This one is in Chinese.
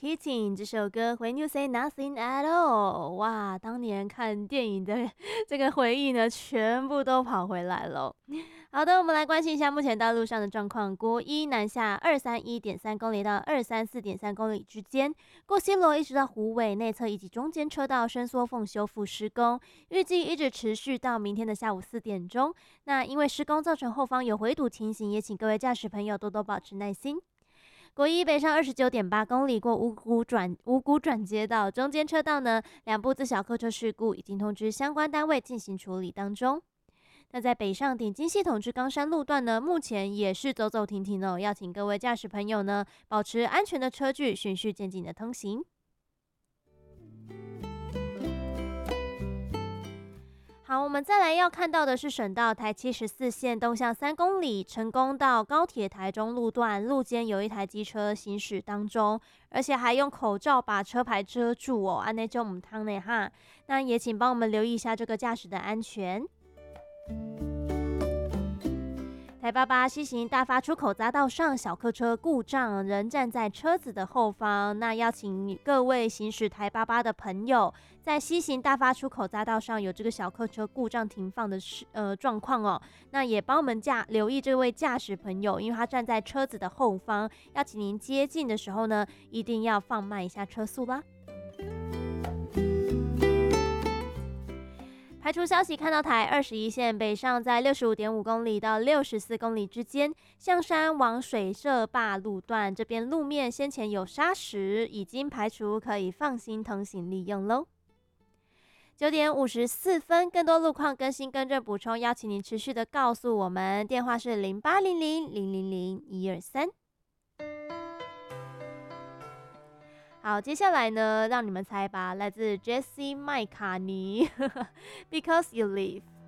Keating 这首歌 When You Say Nothing at All， 哇，当年看电影的这个回忆呢，全部都跑回来了。好的，我们来关心一下目前道路上的状况。国一南下231.3公里到234.3公里之间，过西螺一直到湖尾内侧以及中间车道伸缩缝修复施工，预计一直持续到明天的下午4点钟。那因为施工造成后方有回堵情形，也请各位驾驶朋友多多保持耐心。国一北上29.8公里过五股转接道，中间车道呢2部自小客车事故已经通知相关单位进行处理当中。那在北上点金系统至冈山路段呢，目前也是走走停停哦，要请各位驾驶朋友呢保持安全的车距，循序渐进的通行。好，我们再来要看到的是省道台74线东向3公里，成功到高铁台中路段，路肩有一台机车行驶当中，而且还用口罩把车牌遮住哦，安内就唔汤呢哈。那也请帮我们留意一下这个驾驶的安全。台88西行大发出口匝道上，小客车故障，人站在车子的后方。那邀请各位行驶台88的朋友，在西行大发出口匝道上有这个小客车故障停放的状况哦。那也帮我们留意这位驾驶朋友，因为他站在车子的后方，要请您接近的时候呢，一定要放慢一下车速啦。排除消息，看到台21线北上在65.5公里到64公里之间，象山往水社坝路段这边路面先前有砂石，已经排除，可以放心通行利用喽。9点54分，更多路况更新更正补充，邀请您持续的告诉我们，电话是0800000123。好，接下来呢，让你们猜吧，来自 Jessie 麦卡尼，Because You Live。